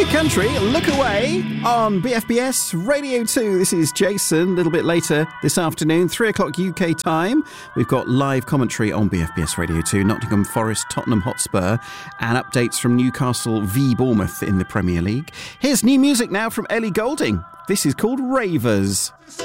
Country, Look Away on BFBS Radio 2. This is Jason. A little bit later this afternoon, 3 o'clock UK time. We've got live commentary on BFBS Radio 2, Nottingham Forest, Tottenham Hotspur, and updates from Newcastle v Bournemouth in the Premier League. Here's new music now from Ellie Goulding. This is called Ravers.